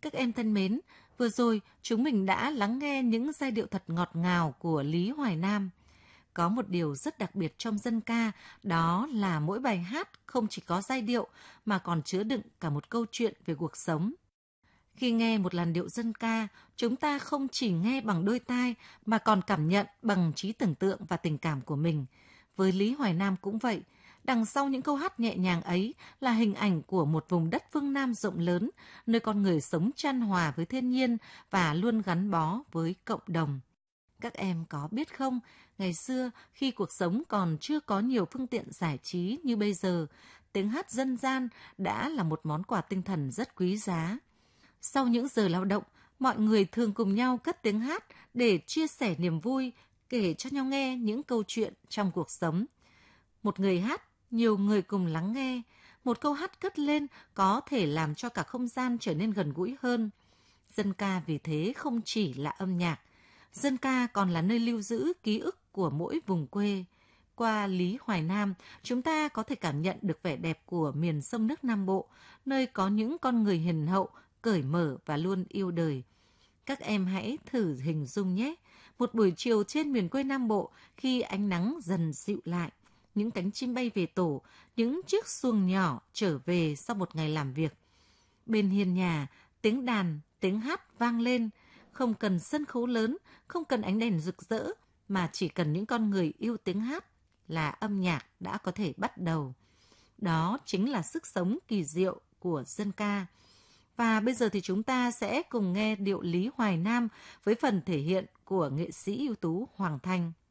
Các em thân mến, vừa rồi chúng mình đã lắng nghe những giai điệu thật ngọt ngào của Lý Hoài Nam. Có một điều rất đặc biệt trong dân ca, đó là mỗi bài hát không chỉ có giai điệu mà còn chứa đựng cả một câu chuyện về cuộc sống. Khi nghe một làn điệu dân ca, chúng ta không chỉ nghe bằng đôi tai mà còn cảm nhận bằng trí tưởng tượng và tình cảm của mình. Với Lý Hoài Nam cũng vậy, đằng sau những câu hát nhẹ nhàng ấy là hình ảnh của một vùng đất phương Nam rộng lớn, nơi con người sống chan hòa với thiên nhiên và luôn gắn bó với cộng đồng. Các em có biết không, ngày xưa khi cuộc sống còn chưa có nhiều phương tiện giải trí như bây giờ, tiếng hát dân gian đã là một món quà tinh thần rất quý giá. Sau những giờ lao động, mọi người thường cùng nhau cất tiếng hát để chia sẻ niềm vui, kể cho nhau nghe những câu chuyện trong cuộc sống. Một người hát, nhiều người cùng lắng nghe. Một câu hát cất lên có thể làm cho cả không gian trở nên gần gũi hơn. Dân ca vì thế không chỉ là âm nhạc. Dân ca còn là nơi lưu giữ ký ức của mỗi vùng quê. Qua Lý Hoài Nam, chúng ta có thể cảm nhận được vẻ đẹp của miền sông nước Nam Bộ, nơi có những con người hiền hậu, cởi mở và luôn yêu đời. Các em hãy thử hình dung nhé. Một buổi chiều trên miền quê Nam Bộ, khi ánh nắng dần dịu lại, những cánh chim bay về tổ, những chiếc xuồng nhỏ trở về sau một ngày làm việc. Bên hiên nhà, tiếng đàn, tiếng hát vang lên. Không cần sân khấu lớn, không cần ánh đèn rực rỡ, mà chỉ cần những con người yêu tiếng hát là âm nhạc đã có thể bắt đầu. Đó chính là sức sống kỳ diệu của dân ca. Và bây giờ thì chúng ta sẽ cùng nghe điệu Lý Hoài Nam với phần thể hiện của nghệ sĩ ưu tú Hoàng Thanh.